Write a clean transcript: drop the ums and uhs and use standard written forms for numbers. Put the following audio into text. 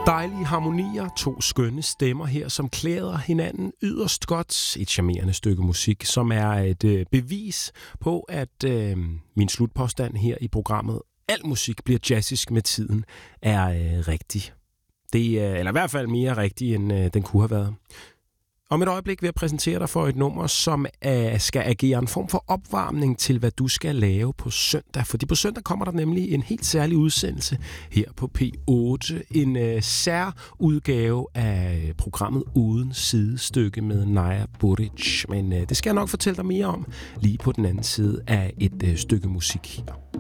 Dejlige harmonier, to skønne stemmer her, som klæder hinanden yderst godt. Et charmerende stykke musik, som er et bevis på, at min slutpåstand her i programmet, al musik bliver jazzisk med tiden, er rigtig. Det er eller i hvert fald mere rigtig, end den kunne have været. Om et øjeblik vil jeg præsentere dig for et nummer, som skal agere en form for opvarmning til, hvad du skal lave på søndag. Fordi på søndag kommer der nemlig en helt særlig udsendelse her på P8. En særudgave af programmet Uden Sidestykke med Naja Buric. Men det skal jeg nok fortælle dig mere om lige på den anden side af et stykke musik her.